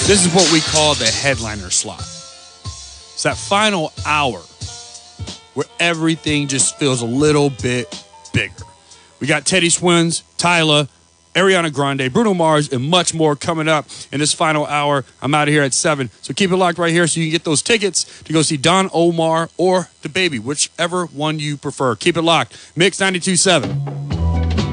This is what we call the headliner slot. It's that final hour where everything just feels a little bit bigger. We got Teddy Swims, Tyla, Ariana Grande, Bruno Mars, and much more coming up in this final hour. I'm out of here at 7. So keep it locked right here so you can get those tickets to go see Don Omar or The Baby, whichever one you prefer. Keep it locked. Mix 92.7.